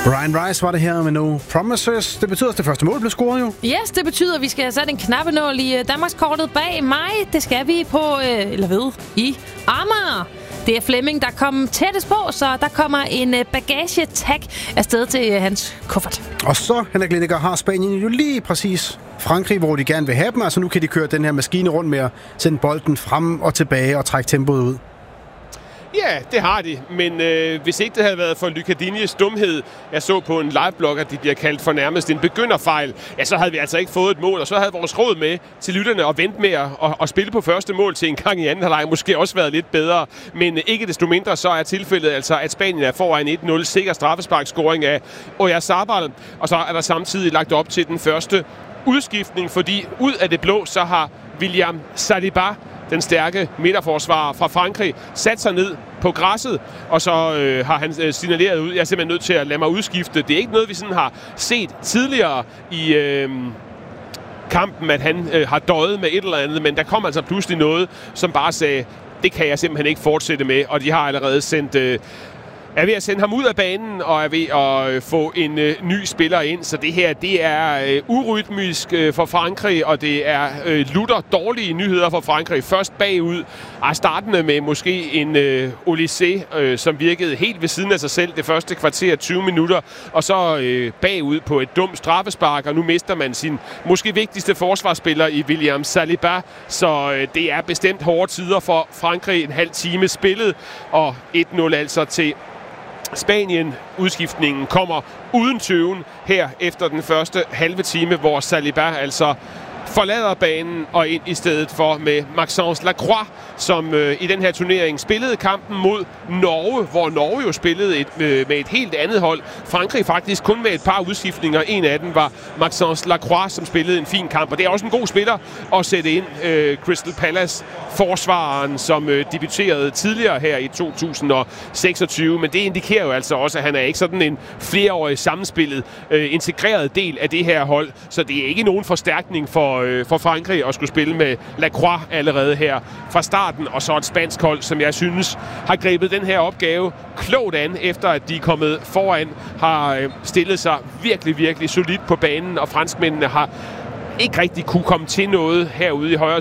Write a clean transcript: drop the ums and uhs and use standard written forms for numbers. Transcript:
Brian Rice var det her med No Promises. Det betyder, at det første mål blev scoret jo. Yes, det betyder, at vi skal have sat en knappenål i Danmarkskortet bag mig. Det skal vi på, i Amager. Det er Flemming, der kom tættest på, så der kommer en bagagetag afsted til hans kuffert. Og så, Henrik Lineker, har Spanien jo lige præcis Frankrig, hvor de gerne vil have dem. Altså nu kan de køre den her maskine rundt med at sende bolden frem og tilbage og trække tempoet ud. Ja, det har de, men hvis ikke det havde været for Lucadini's dumhed, jeg så på en liveblog, at de bliver kaldt for nærmest en begynderfejl, ja, så havde vi altså ikke fået et mål, og så havde vores råd med til lytterne at vente med at spille på første mål til en gang i anden halvleg måske også været lidt bedre, men ikke desto mindre så er tilfældet altså, at Spanien er foran 1-0, sikker straffesparkscoring af Oyarzabal, og så er der samtidig lagt op til den første udskiftning, fordi ud af det blå, så har William Saliba, den stærke midterforsvarer fra Frankrig, sat sig ned på græsset, og så har han signaleret ud, jeg er simpelthen nødt til at lade mig udskifte. Det er ikke noget, vi sådan har set tidligere i kampen, at han har døjet med et eller andet, men der kom altså pludselig noget, som bare sagde, det kan jeg simpelthen ikke fortsætte med, og de har allerede sendt... er ved at sende ham ud af banen, og er ved at få en ny spiller ind. Så det her, det er urytmisk for Frankrig, og det er lutter dårlige nyheder for Frankrig. Først bagud, startende med måske en Olysée, som virkede helt ved siden af sig selv det første kvarter 20 minutter, og så bagud på et dumt straffespark, og nu mister man sin måske vigtigste forsvarsspiller i William Saliba. Så det er bestemt hårde tider for Frankrig. En halv time spillet, og 1-0 altså til Spanien. Udskiftningen kommer uden tøven her efter den første halve time, hvor Saliba altså forlader banen og ind i stedet for med Maxence Lacroix, som i den her turnering spillede kampen mod Norge, hvor Norge jo spillede med et helt andet hold. Frankrig faktisk kun med et par udskiftninger. En af dem var Maxence Lacroix, som spillede en fin kamp, og det er også en god spiller at sætte ind. Crystal Palace forsvareren, som debuterede tidligere her i 2026, men det indikerer jo altså også, at han er ikke sådan en flereårig sammenspillet, integreret del af det her hold, så det er ikke nogen forstærkning for Frankrig at skulle spille med Lacroix allerede her fra starten, og så et spansk hold, som jeg synes har grebet den her opgave klogt an, efter at de er kommet foran, har stillet sig virkelig, virkelig solidt på banen, og franskmændene har ikke rigtig kunne komme til noget herude i højre